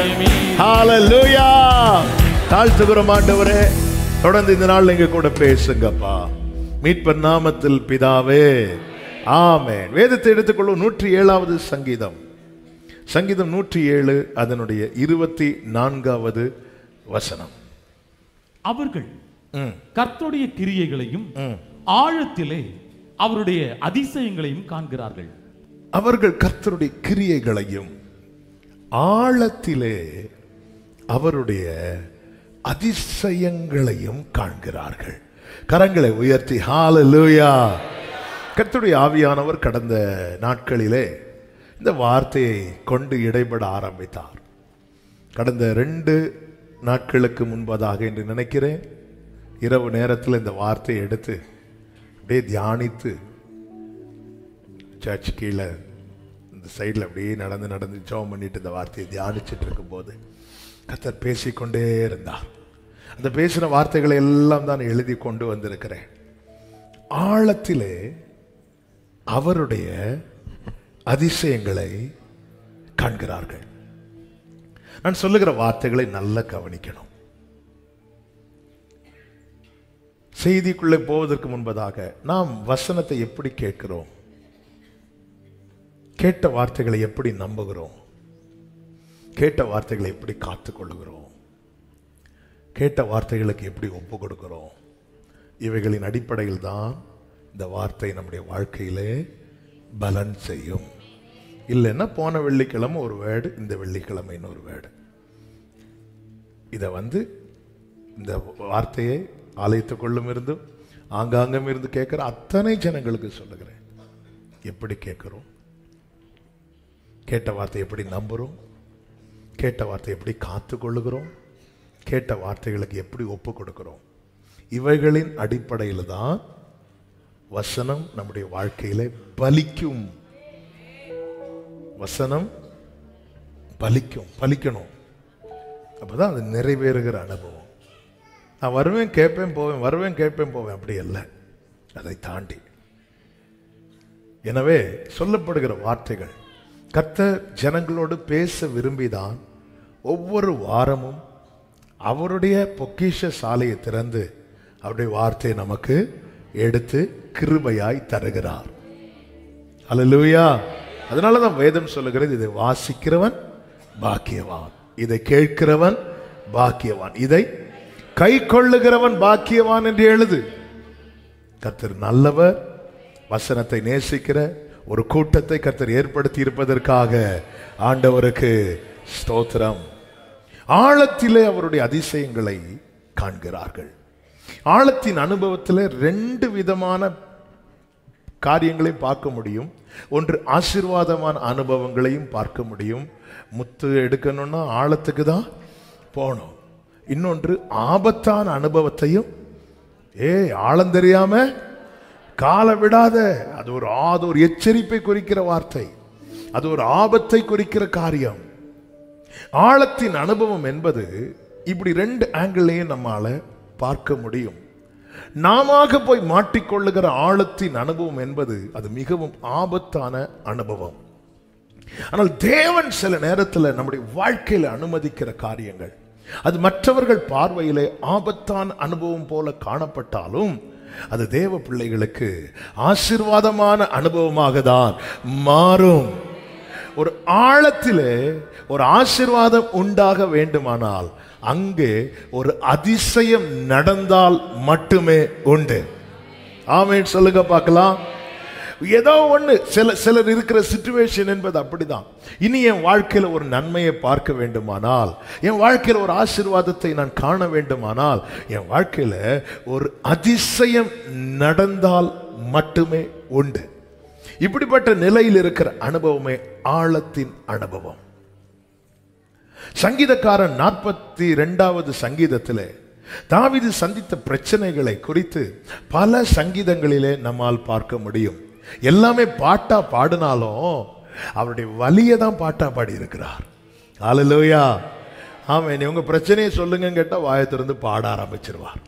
ஹalleluya. தாழ்த்துகிறோம் ஆண்டவரே, தொடர்ந்து இந்த நாள் எங்க கூட பேசுங்கப்பா. மீட்பர் நாமத்தில் பிதாவே, ஆமென். வேதத்தை எடுத்துக்கொள்ளும் 107வது சங்கீதம். சங்கீதம் 107 அதனுடைய 24வது வசனம். அவர்கள் கர்த்தருடைய கிரியைகளையும் ஆழத்திலே அவருடைய அதிசயங்களையும் காண்கிறார்கள். அவர்கள் கர்த்தருடைய கிரியைகளையும் ஆழத்திலே அவருடைய அதிசயங்களையும் காண்கிறார்கள். கரங்களை உயர்த்தி ஹalleluya. கர்த்தருடைய ஆவியானவர் கடந்த நாட்களிலே இந்த வார்த்தையை கொண்டு இடைபட ஆரம்பித்தார். கடந்த 2 நாட்களுக்கு முன்பதாக என்று நினைக்கிறேன், இரவு நேரத்தில் இந்த வார்த்தையை எடுத்து அப்படியே தியானித்து சர்ச் கீழே இந்த சைடில் அப்படியே நடந்து ஜெபம் பண்ணிட்டு இந்த வார்த்தையை தியானிச்சுட்டு இருக்கும் போது கர்த்தர் பேசிக்கொண்டே இருந்தார். அந்த பேசின வார்த்தைகளை எல்லாம் தான் எழுதி கொண்டு வந்திருக்கிறேன். ஆழத்திலே அவருடைய அதிசயங்களை காண்கிறார்கள். நான் சொல்லுகிற வார்த்தைகளை நல்லா கவனிக்கணும். செய்திக்குள்ளே போவதற்கு முன்பதாக நாம் வசனத்தை எப்படி கேட்கிறோம், கேட்ட வார்த்தைகளை எப்படி நம்புகிறோம், கேட்ட வார்த்தைகளை எப்படி காத்துக்கொள்ளுகிறோம், கேட்ட வார்த்தைகளுக்கு எப்படி ஒப்பு கொடுக்கிறோம், இவைகளின் அடிப்படையில் தான் இந்த வார்த்தை நம்முடைய வாழ்க்கையிலே பலன் செய்யும். இல்லைன்னா போன வெள்ளிக்கிழமை ஒரு வேர்டு, இந்த வெள்ளிக்கிழமை இன்னொரு வேர்டு. இதை இந்த வார்த்தையை ஆலயத்துக்குள்ளும் இருந்து ஆங்காங்கும் இருந்து கேட்கிற அத்தனை ஜனங்களுக்கு சொல்லுகிறேன். எப்படி கேட்கிறோம், கேட்ட வார்த்தை எப்படி நம்புறோம், கேட்ட வார்த்தை எப்படி காத்து கொள்ளுகிறோம், கேட்ட வார்த்தைகளுக்கு எப்படி ஒப்பு கொடுக்கிறோம், இவைகளின் அடிப்படையில் தான் வசனம் நம்முடைய வாழ்க்கையில பலிக்கும். வசனம் பலிக்கணும். அப்பதான் அது நிறைவேறுகிற அனுபவம். நான் வருவேன் கேட்பேன் போவேன், வருவேன் கேட்பேன் போவேன், அப்படி அல்ல, அதை தாண்டி. எனவே சொல்லப்படுகிற வார்த்தைகள் கர்த்தர் ஜனங்களோடு பேச விரும்பிதான் ஒவ்வொரு வாரமும் அவருடைய பொக்கிஷ சாலையை திறந்து அவருடைய வார்த்தையை நமக்கு எடுத்து கிருபையாய் தருகிறார். அல்லேலூயா. அதனாலதான் வேதம் சொல்லுகிறது, இதை வாசிக்கிறவன் பாக்கியவான், இதை கேட்கிறவன் பாக்கியவான், இதை கை கொள்ளுகிறவன் பாக்கியவான் என்று எழுது. கர்த்தர் நல்லவர். வசனத்தை நேசிக்கிற ஒரு கூட்டத்தை கர்த்தர் ஏற்படுத்தி இருப்பதற்காக ஆண்டவருக்கு ஸ்தோத்திரம். ஆழத்திலே அவருடைய அதிசயங்களை காண்கிறார்கள். ஆழத்தின் அனுபவத்தில் 2 விதமான காரியங்களை பார்க்க முடியும். ஒன்று ஆசீர்வாதமான அனுபவங்களையும் பார்க்க முடியும். முத்து எடுக்கணும்னா ஆழத்துக்கு தான் போகணும். இன்னொன்று ஆபத்தான அனுபவத்தையும் ஆழம் தெரியாம காலை விடாத. அது ஒரு எச்சரிப்பை குறிக்கிற வார்த்தை, அது ஒரு ஆபத்தை குறிக்கிற காரியம். ஆழத்தின் அனுபவம் என்பது இப்படி 2 ஆங்கிள்லையும் நம்மால பார்க்க முடியும். நாம போய் மாட்டிக்கொள்ளுகிற ஆழத்தின் அனுபவம் என்பது அது மிகவும் ஆபத்தான அனுபவம். ஆனால் தேவன் சில நேரத்தில் நம்முடைய வாழ்க்கையில அனுமதிக்கிற காரியங்கள் அது மற்றவர்கள் பார்வையிலே ஆபத்தான அனுபவம் போல காணப்பட்டாலும் அது தேவ பிள்ளைகளுக்கு ஆசீர்வாதமான அனுபவமாக தான் மாறும். ஒரு ஆழத்திலே ஒரு ஆசீர்வாதம் உண்டாக வேண்டுமானால் அங்கே ஒரு அதிசயம் நடந்தால் மட்டுமே உண்டு. ஆமென் சொல்லுங்க பார்க்கலாம். ஏதோ ஒன்று சிலர் இருக்கிற சிச்சுவேஷன் என்பது அப்படிதான். இனி என் வாழ்க்கையில ஒரு நன்மையை பார்க்க வேண்டுமானால், என் வாழ்க்கையில ஒரு ஆசீர்வாதத்தை நான் காண வேண்டுமானால், என் வாழ்க்கையில ஒரு அதிசயம் நடந்தால் மட்டுமே உண்டு. இப்படிப்பட்ட நிலையில் இருக்கிற அனுபவமே ஆழத்தின் அனுபவம். சங்கீதக்காரன் 42வது சங்கீதத்திலே தாவீது சந்தித்த பிரச்சனைகளை குறித்து பல சங்கீதங்களிலே நம்மால் பார்க்க முடியும். எல்லாமே பாட்டா பாடினாலும் அவருடைய வலியை தான் பாட்டா பாடி இருக்கிறார். ஹல்லேலூயா. ஆமென். உங்க பிரச்சனையை சொல்லுங்க கேட்டா வாயை திறந்து பாட ஆரம்பிச்சிருவார்.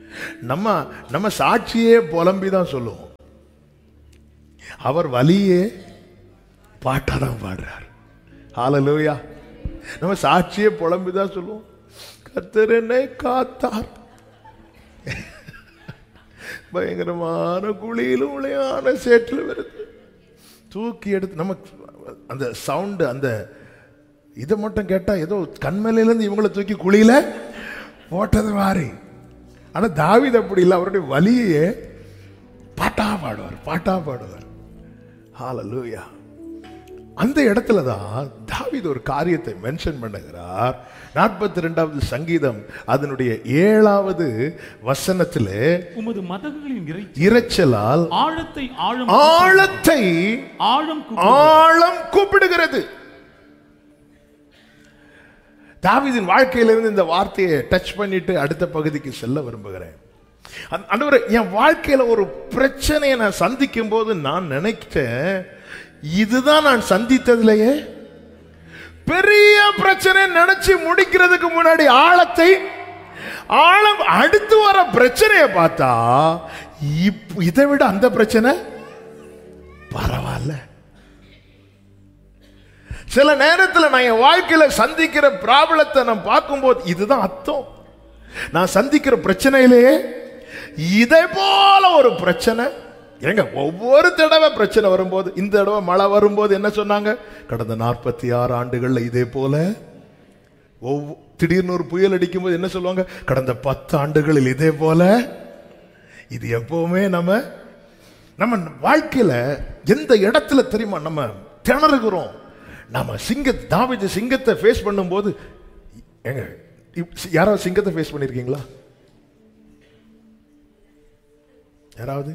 நம்ம சாட்சியே புலம்பி தான் சொல்லுவோம். அவர் வலியே பாட்டா தான் பாடுறார். ஹல்லேலூயா. நம்ம சாட்சியே புலம்பிதான் சொல்லுவோம், கர்த்தர் என்னை காத்தார். பயங்கரமான குழியிலும் உளையான சேற்றில் வருது, தூக்கி எடுத்து நமக்கு அந்த சவுண்டு, அந்த இதை மட்டும் கேட்டா ஏதோ கண்மலையிலேருந்து இவங்களை தூக்கி குழியில போட்டது மாதிரி. ஆனா தாவீது அப்படி இல்லை, அவருடைய வலியே பாட்டா பாடுவார், பாட்டா பாடுவார். ஹல்லேலூயா. அந்த இடத்துல தான் தாவீது ஒரு காரியத்தை மென்ஷன் பண்ணுகிறார். 42வது சங்கீதம் அதனுடைய 7வது வசனத்திலே, உமது மதகுகளின் இரைச்சலால் ஆழத்தை ஆழம் கூப்பிடுகிறது. தாவீதின் வாழ்க்கையிலிருந்து இந்த வார்த்தையை டச் பண்ணிட்டு அடுத்த பகுதிக்கு செல்ல விரும்புகிறேன். ஆண்டவரே, என் வாழ்க்கையில ஒரு பிரச்சனையை நான் சந்திக்கும் போது நான் நினைச்சேன், இதுதான் நான் சந்தித்ததிலேயே பெரிய பிரச்சனை நினைச்சு முடிக்கிறதுக்கு முன்னாடி ஆழம் அடுத்து வர பிரச்சனையை பார்த்தா இதை விட அந்த பிரச்சனை பரவாயில்ல. சில நேரத்தில் நான் என் வாழ்க்கையில சந்திக்கிற ப்ராப்ளத்தை நான் பார்க்கும்போது இதுதான் அர்த்தம். நான் சந்திக்கிற பிரச்சனையிலேயே இதை போல ஒரு பிரச்சனை. ஏங்க, ஒவ்வொரு தடவை பிரச்சனை வரும்போது, இந்த தடவை மழை வரும்போது என்ன சொன்னாங்க, கடந்த 46 ஆண்டுகள்ல இதே போல. திடீர்னு ஒரு புயல் அடிக்கும் போது என்ன சொல்லுவாங்க, கடந்த 10 ஆண்டுகளில் இதே போல. இது எப்பவுமே நம்ம வாழ்க்கையில எந்த இடத்துல தெரியுமா நம்ம திணறுகிறோம். நம்ம தாவீது சிங்கத்தை ஃபேஸ் பண்ணும்போது, ஏங்க யாராவது சிங்கத்தை ஃபேஸ் பண்ணிருக்கீங்களா? யாராவது?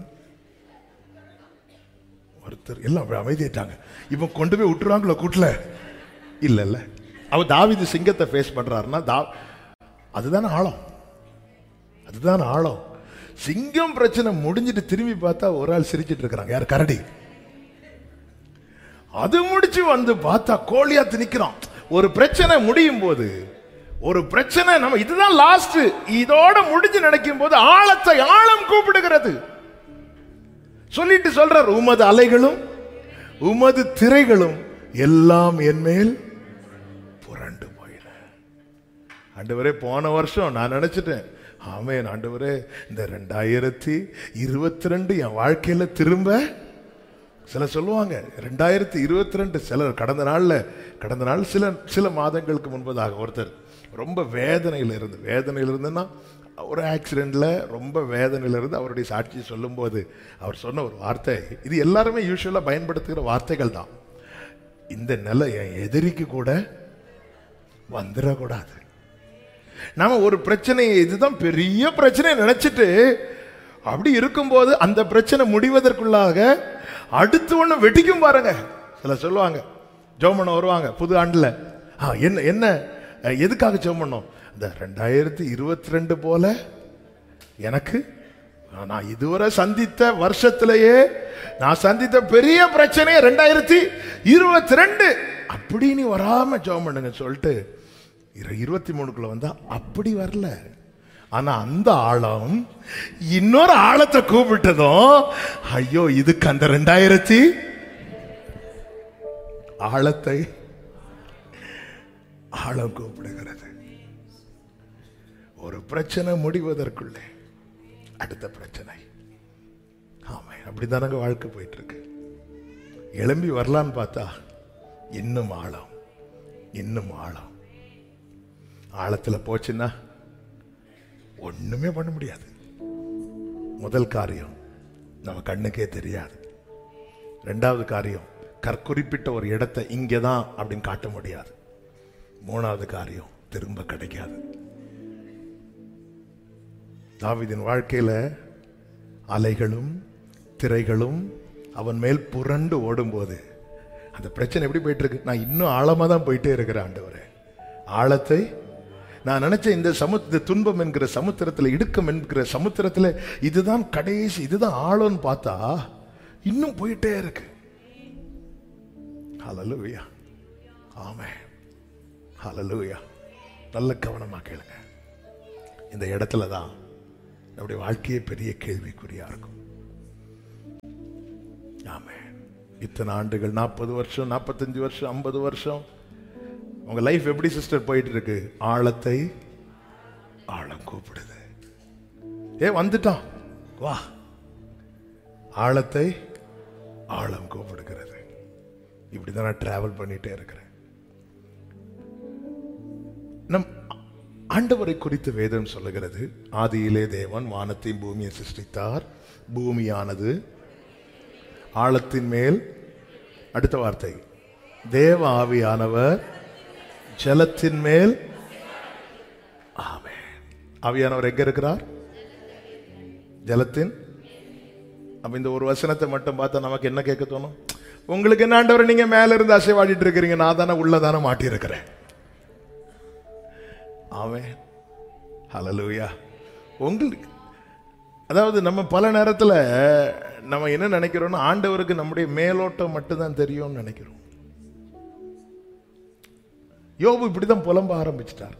ஒருத்தர். எல்லாம் அமைதியாட்டாங்க. இவன் கொண்டு போய் விட்டுருவாங்களோ கூட்டல? இல்ல. அவ தாவீது சிங்கத்தை ஃபேஸ் பண்றாருன்னா அதுதானே ஆழம், அதுதான் ஆழம். சிங்கம் பிரச்சனை முடிஞ்சிட்டு திரும்பி பார்த்தா ஒரு ஆள் சிரிச்சிட்டு இருக்கிறாங்க. யார்? கரடி. அது முடிச்சு வந்து பார்த்தா கோலியாத் நிக்கிறான். ஒரு பிரச்சனை முடியும் போது, ஒரு பிரச்சனை நம்ம இதுதான் லாஸ்ட், இதோட முடிஞ்சு நினைக்கும் போது ஆழம் கூப்பிடுகிறது. சொல்லிட்டு சொல்றார், உமது அலைகளும் உமது திரைகளும் எல்லாம் என் மேல் புரண்டு போயின. ஆண்டவரே, போன வருஷம் நான் நினைச்சிட்டேன், ஆமென் ஆண்டவரே, இந்த 2022 என் வாழ்க்கையில திரும்ப, சிலர் சொல்லுவாங்க 2022, சிலர் கடந்த நாள் சில மாதங்களுக்கு முன்பதாக ஒருத்தர் ரொம்ப வேதனையில் இருந்துன்னா, ஒரு ஆக்சிடென்ட்ல ரொம்ப வேதனையில் இருந்து அவருடைய சாட்சியை சொல்லும் போது அவர் சொன்ன ஒரு வார்த்தை, இது எல்லாருமே யூசுவலா பயன்படுத்துகிற வார்த்தைகள் தான், இந்த நிலை என் எதிரிக்கு கூட வந்துடக்கூடாது. நாம ஒரு பிரச்சனையை இதுதான் பெரிய பிரச்சனை நினைச்சிட்டு அப்படி இருக்கும்போது அந்த பிரச்சனை முடிவதற்குள்ளாக அடுத்து ஒண்ணு வெட்டிக்கும் பாருங்க. சில சொல்லுவாங்க, ஜெபம் பண்ண வருவாங்க புது ஆண்டுல, என்ன எதுக்காக ஜெபம் பண்ணோம், இந்த 2022 போல எனக்கு நான் இதுவரை சந்தித்த வருஷத்திலேயே நான் சந்தித்த பெரிய பிரச்சனையே 2022 அப்படி நீ வராம ஜெபம் பண்ணுங்க சொல்லிட்டு 23க்குள்ள வந்தா அப்படி வரல. ஆனா அந்த ஆழம் இன்னொரு ஆழத்தை கூப்பிட்டதும், ஐயோ இதுக்கு அந்த 2000 ஆழத்தை ஆழம் கூப்பிடுகிறது. ஒரு பிரச்சனை முடிவதற்குள்ளே அடுத்த பிரச்சனை. ஆமா, அப்படிதானங்க வாழ்க்கை போயிட்டு இருக்கு. எழும்பி வரலான்னு பார்த்தா இன்னும் ஆழம். ஆழத்துல போச்சுன்னா ஒண்ணுமே பண்ண முடியாது. முதல் காரியம் நம்ம கண்ணுக்கே தெரியாது. 2வது காரியம், குறிப்பிட்ட ஒரு இடத்தை இங்கதான் அப்படின்னு காட்ட முடியாது. 3வது காரியம், திரும்ப கிடைக்காது. தாவீதின் வாழ்க்கையில அலைகளும் திரைகளும் அவன் மேல் புரண்டு ஓடும்போது அந்த பிரச்சனை எப்படி போயிட்டு இருக்கு, நான் இன்னும் ஆழமா தான் போயிட்டே இருக்கிறேன் ஆண்டவரே. ஆழத்தை நான் நினைச்ச இந்த துன்பம் என்கிற சமுத்திரத்தில், இடுக்கம் என்கிற சமுத்திரத்தில் இதுதான் கடைசி, இதுதான் ஆழம்னு பார்த்தா இன்னும் போயிட்டே இருக்கு. ஹல்லேலூயா, ஆமென், ஹல்லேலூயா. நல்ல கவனமா கேளுங்க. இந்த இடத்துல தான் நம்முடைய வாழ்க்கையே பெரிய கேள்விக்குறியா இருக்கும். ஆமென். இத்தனை ஆண்டுகள், 40 வருஷம், 45 வருஷம், 50 வருஷம் உங்க லைஃப் எப்படி சிஸ்டர் போயிட்டு இருக்கு? ஆழத்தை ஆழம் கூப்பிடுது. வந்துட்டான், வா. ஆழத்தை ஆழம் கூப்பிடுகிறது. இப்படிதான் நான் டிராவல் பண்ணிட்டே இருக்கிறேன். நம் ஆண்டவரை குறித்து வேதம் சொல்லுகிறது, ஆதியிலே தேவன் வானத்தையும் பூமியை சிருஷ்டித்தார். பூமியானது ஆழத்தின் மேல், அடுத்த வார்த்தை, தேவ ஆவியானவர் ஜலத்தின் மேல். ஆமென். ஆவியானவர் எங்க இருக்கிறார்? ஜலத்தின். அப்ப இந்த ஒரு வசனத்தை மட்டும் பார்த்தா நமக்கு என்ன கேட்க தோணும்? உங்களுக்கு என்ன ஆண்டவர், நீங்க மேல இருந்து அசைவாடிட்டு இருக்கிறீங்க, நான் தானே உள்ளதானே மாட்டி இருக்கிறேன். ஆமென். ஹல்லேலூயா. உங்களுக்கு அதாவது நம்ம பல நேரத்தில் நம்ம என்ன நினைக்கிறோம்னா, ஆண்டவருக்கு நம்முடைய மேலோட்டம் மட்டும்தான் தெரியும்னு நினைக்கிறோம். யோபு இப்படிதான் புலம்ப ஆரம்பிச்சிட்டார்.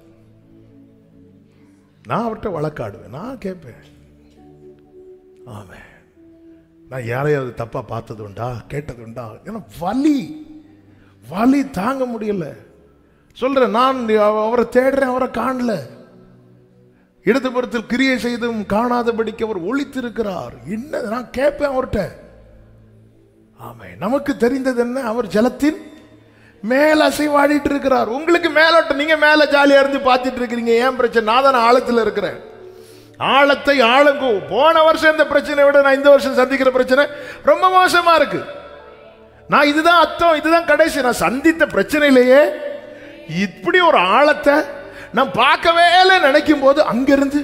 நான் அவர்கிட்ட வழக்காடுவேன், நான் கேட்பேன். ஆமென். நான் யாரையாவது தப்பா பார்த்தது உண்டா, கேட்டது உண்டா? ஏன்னா வலி தாங்க முடியல. சொல்றேன், நான் அவரை தேடுறேன், அவரை காணல. இடதுபுறத்தில் கிரியை செய்தும் காணாதபடிக்கு அவர் ஒளித்திருக்கிறார். என்ன நான் கேட்பேன் அவர்கிட்ட. ஆமென். நமக்கு தெரிந்தது என்ன? அவர் ஜலத்தின் மேல அசைவாடிட்டு இருக்கிறார். உங்களுக்கு மேலோட்டம், நீங்க மேல ஜாலியா இருந்து பார்த்துட்டு இருக்கிறீங்க. ஏன் பிரச்சனை? நான் தானே ஆழத்தில் இருக்கிறேன். ஆழத்தை ஆழம். போன வருஷம் இந்த பிரச்சனை விட நான் இந்த வருஷம் சந்திக்கிற பிரச்சனை ரொம்ப மோசமா இருக்கு. நான் இதுதான் அர்த்தம், இதுதான் கடைசி. நான் சந்தித்த பிரச்சனையிலேயே இப்படி ஒரு ஆழத்தை நான் பார்க்கவே நினைக்கும் போது அங்கிருந்து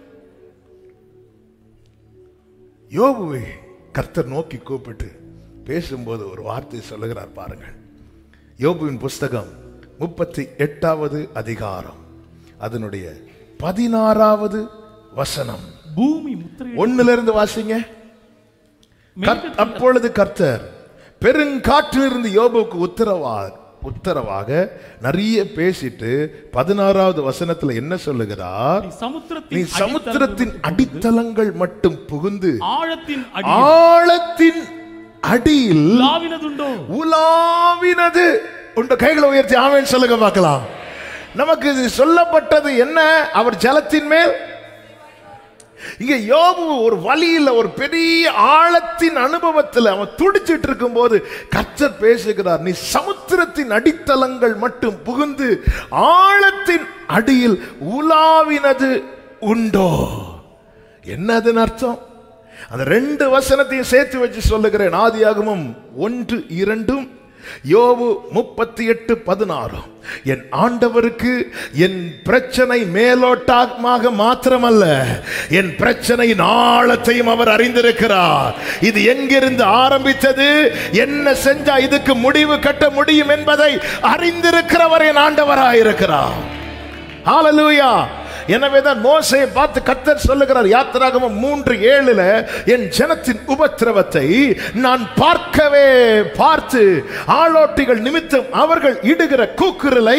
யோபுவை கர்த்தர் நோக்கி கூப்பிட்டு பேசும்போது ஒரு வார்த்தை சொல்லுகிறார் பாருங்கள். யோபுவின் புஸ்தகம் 38வது அதிகாரம் அதனுடைய 16வது வசனம். பூமி 1 வாசிங்க. அப்பொழுது கர்த்தர் பெருங்காற்றிலிருந்து யோபுவுக்கு உத்தரவாக நிறைய பேசிட்டு 16வது வசனத்துல என்ன சொல்லுகிறார்? நீ சமுத்திரத்தின் அடித்தளங்கள் மட்டும் புகுந்து ஆழத்தின் அடியில் உலாவினது உண்ட. கைகளை உயர்த்தி ஆமென் சொல்லுங்க பார்க்கலாம். நமக்கு சொல்லப்பட்டது என்ன? அவர் ஜலத்தின் மேல். இங்க யோபு ஒரு வழியில், ஒரு பெரிய ஆழத்தின் அனுபவத்தில் அவன் துடிச்சிட்டு இருக்கும் போது கர்த்தர் பேசுகிறார், நீ சமுத்திரத்தின் அடித்தளங்கள் மட்டும் புகுந்து ஆழத்தின் அடியில் உலாவினது உண்டோ? என்னதுன்னு அர்த்தம்? அந்த 2 வசனத்தையும் சேர்த்து வச்சு சொல்லுகிறேன். ஆதியாகமம் 1:2, யோபு 38:16. என் ஆண்டவருக்கு என் பிரச்சனை மேலோட்டமாக மாத்திரமல்ல, என் பிரச்சனையின் ஆழத்தையும் அவர் அறிந்திருக்கிறார். இது எங்கிருந்து ஆரம்பித்தது, என்ன செஞ்சா இதுக்கு முடிவு கட்ட முடியும் என்பதை அறிந்திருக்கிறவர் என் ஆண்டவராயிருக்கிறார். ஹல்லேலூயா. எனவேதான் மோசேயை பார்த்து கர்த்தர் சொல்லுகிறார் யாத்திராகமம் 3:7, என் ஜனத்தின் உபத்திரவத்தை நான் பார்த்து ஆளோட்டிகள் நிமித்தம் அவர்கள் இடுகிற கூக்குரலை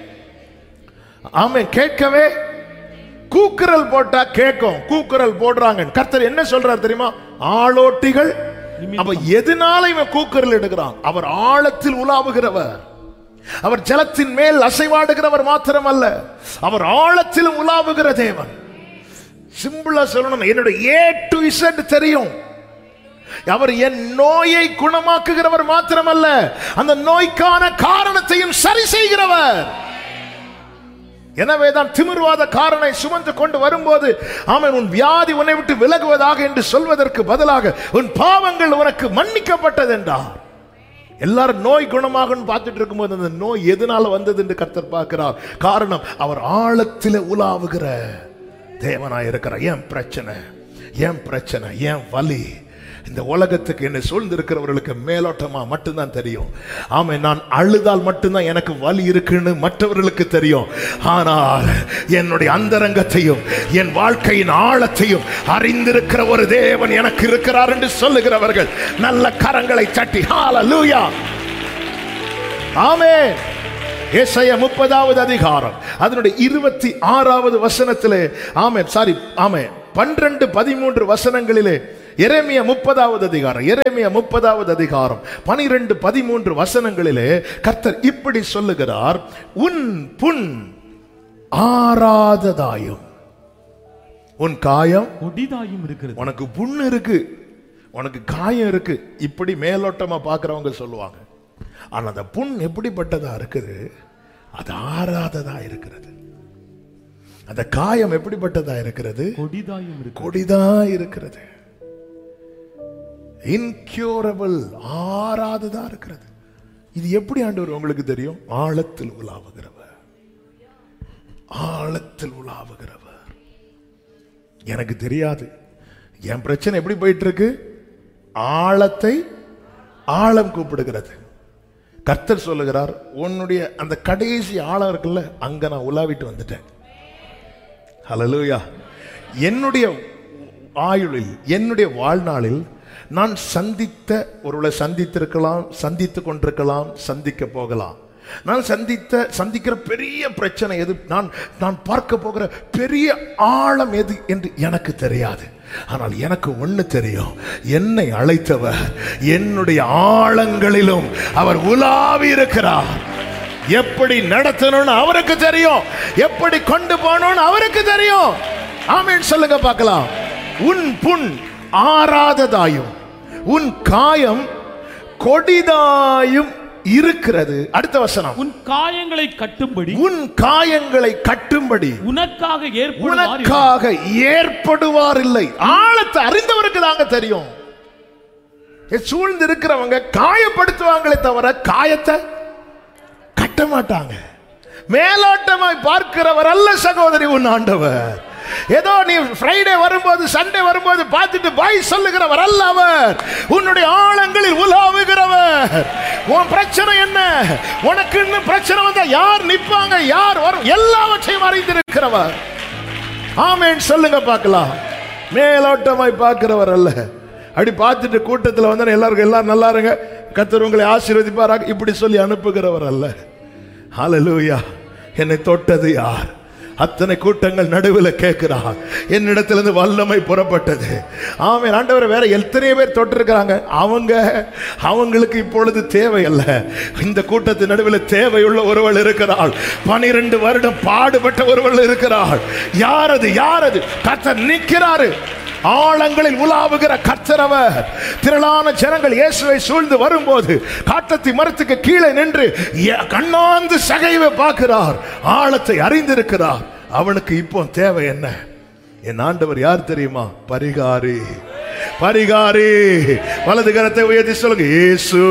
ஆமென் கேட்கவே. கூக்குரல் போட்டா கேட்கும், கூக்குரல் போடுறாங்க. கர்த்தர் என்ன சொல்றார் தெரியுமா? ஆளோட்டிகள். அப்ப எதனால இவன் கூக்குரல் எடுக்கிறான்? அவர் ஆழத்தில் உலாவுகிறவர், அவர் ஜலத்தின் மேல் அசைவாடுகிறவர் மாத்திரமல்ல, அவர் ஆழத்திலும் உலாவுகிற தேவன். சிம்பிளா சொல்லணும், என்னுடைய A to Z தெரியும். அவர் என் நோயை குணமாக்குகிறவர் மாத்திரமல்ல, அந்த நோய்க்கான காரணத்தையும் சரி செய்கிறவர். எனவேதான் திமிர்வாத காரனை சுமந்து கொண்டு வரும்போது ஆமென், உன் வியாதி உன்னை விட்டு விலகுவதாக என்று சொல்வதற்கு பதிலாக உன் பாவங்கள் உனக்கு மன்னிக்கப்பட்டது என்றார். எல்லாரும் நோய் குணமாகன்னு பார்த்துட்டு இருக்கும்போது அந்த நோய் எதனால வந்தது என்று கர்த்தர் பார்க்கிறார். காரணம், அவர் ஆழத்தில் உலாவுகிற தேவனாய் இருக்கிறார். ஏன் பிரச்சனை, ஏன் வலி? இந்த உலகத்துக்கு என்னை சூழ்ந்திருக்கிறவர்களுக்கு மேலோட்டமா மட்டும்தான் தெரியும். ஆமா, நான் அழுதால் மட்டும்தான் எனக்கு வலி இருக்குன்னு மற்றவர்களுக்கு தெரியும். ஆனால் என்னுடைய அந்தரங்கத்தையும் என் வாழ்க்கையின் ஆழத்தையும் அறிந்திருக்கிற ஒரு தேவன் எனக்கு இருக்கிறார் என்று சொல்லுகிறவர்கள் நல்ல கரங்களை தட்டி ஹல்லேலூயா. ஆமென். ஏசாயா 30வது அதிகாரம் அதனுடைய 26வது வசனத்திலே 12-13 வசனங்களிலே எரேமியா 30வது அதிகாரம், எரேமியா 30வது அதிகாரம் 12, 13 வசனங்களிலே கர்த்தர் இப்படி சொல்லுகிறார், உன் புண் ஆறாததாயும் உன் காயம் கொடிதாயும் இருக்கிறது. உனக்கு புண்ணு இருக்கு, உனக்கு காயம் இருக்கு, இப்படி மேலோட்டமா பார்க்கிறவங்க சொல்லுவாங்க. ஆனா அந்த புண் எப்படிப்பட்டதா இருக்குது? அது ஆறாததா இருக்கிறது. அந்த காயம் எப்படிப்பட்டதா இருக்கிறது? கொடிதாயும் இருக்கிறது. கொடிதா இருக்கிறது. இன்கியூரபிள், ஆறாததா இருக்கிறது. இது எப்படி ஆண்டவர் உங்களுக்கு தெரியும்? ஆழத்தில் உலாவுகிறவர், ஆழத்தில் உலாவுகிறவர். எனக்கு தெரியாது என் பிரச்சனை எப்படி போயிட்டு இருக்கு. ஆழத்தை ஆழம் கூப்பிடுகிறது. கர்த்தர் சொல்லுகிறார், உன்னுடைய அந்த கடைசி ஆழம் இருக்குல்ல, அங்க நான் உலாவிட்டு வந்துட்டேன். ஹல்லேலூயா. என்னுடைய ஆயுளில், என்னுடைய வாழ்நாளில் நான் ஒருவரை சந்தித்திருக்கலாம், சந்தித்துக் கொண்டிருக்கலாம், சந்திக்க போகலாம். நான் சந்திக்கிற பெரிய பிரச்சனை எது, நான் பார்க்க போகிற பெரிய ஆழம் எது என்று எனக்கு தெரியாது. ஆனால் எனக்கு ஒண்ணு தெரியும், என்னை அழைத்தவர் என்னுடைய ஆழங்களிலும் அவர் உலாவி இருக்கிறார். எப்படி நடத்தணும்னு அவருக்கு தெரியும், எப்படி கொண்டு போகணும்னு அவருக்கு தெரியும். ஆமென் சொல்லுங்க பார்க்கலாம். உன் புண் ஆறாததாயும் உன் காயம் கொடிதாயும் இருக்கிறது. அடுத்த வசனம், உன் காயங்களை கட்டும்படி, உன் காயங்களை கட்டும்படி உனக்காக ஏற்படுவார் இல்லை. ஆழத்தை அறிந்தவருக்கு தாங்க தெரியும். சூழ்ந்து இருக்கிறவங்க காயப்படுத்துவாங்களே தவிர காயத்தை கட்ட மாட்டாங்க. மேலோட்டமாய் பார்க்கிறவர் அல்ல சகோதரி உன் ஆண்டவர். ஏதோ நீ ஃப்ரைடே வரும்போது, சண்டே வரும்போது பார்த்துட்டு பாய் சொல்லுகிறவர் அல்ல அவர். உன்னுடைய ஆழங்களில் உலாவுகிறவர். உன் பிரச்சனை என்ன, உனக்கு இன்னும் பிரச்சனை வந்தா யார் நிற்பாங்க, யார் வரும், எல்லாவற்றையும் அறிந்திருக்கிறவர். ஆமென் சொல்லுங்க பார்க்கலாம். மேலோட்டமாய் பார்க்கிறவர் அல்ல. அப்படி பார்த்துட்டு கூட்டத்தில் வந்து எல்லாரும் நல்லா இருங்க, கர்த்தர் உங்களை ஆசீர்வதிப்பாராக, இப்படி சொல்லி அனுப்புகிறவர் அல்ல. ஹல்லேலூயா. என்னை தொட்டது யார்? அத்தனை கூட்டங்கள் நடுவில் கேட்கிறார், என்னிடத்திலிருந்து வல்லமை புறப்பட்டது. ஆமென் ஆண்டவரே. வேற எத்தனையோ பேர் தொட்டிருக்கிறாங்க, அவங்களுக்கு இப்பொழுது தேவையல்ல. இந்த கூட்டத்தின் நடுவில் தேவையுள்ள ஒருவள் இருக்கிறாள். 12 வருடம் பாடுபட்ட ஒருவள் இருக்கிறாள். யாரது? கர்த்தர் நிற்கிறாரு. ஆழங்களில் உலாவுகிற கர்த்தரவர். திரளான ஜனங்கள் இயேசுவை சூழ்ந்து வரும்போது காட்டத்தி மரத்துக்கு கீழே நின்று கண்ணாந்து சகைவை பார்க்கிறார். ஆழத்தை அறிந்திருக்கிறார். அவனுக்கு இப்போ தேவை என்ன? என் ஆண்டவர் யார் தெரியுமா? பரிகாரி. வலது கரத்தை உயர்த்தி சொல்லுங்க, இயேசு.